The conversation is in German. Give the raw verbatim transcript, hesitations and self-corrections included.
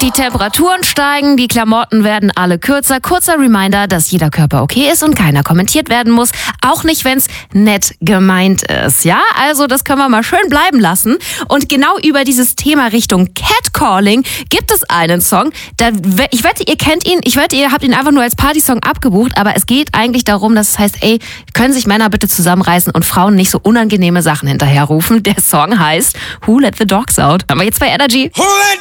Die Temperaturen steigen, die Klamotten werden alle kürzer. Kurzer Reminder, dass jeder Körper okay ist und keiner kommentiert werden muss. Auch nicht, wenn es nett gemeint ist. Ja, also das können wir mal schön bleiben lassen. Und genau über dieses Thema Richtung Catcalling gibt es einen Song. Da, ich wette, ihr kennt ihn. Ich wette, ihr habt ihn einfach nur als Partysong abgebucht. Aber es geht eigentlich darum, dass es heißt, ey, können sich Männer bitte zusammenreißen und Frauen nicht so unangenehme Sachen hinterherrufen. Der Song heißt Who Let the Dogs Out. Haben wir jetzt bei Energy. Who let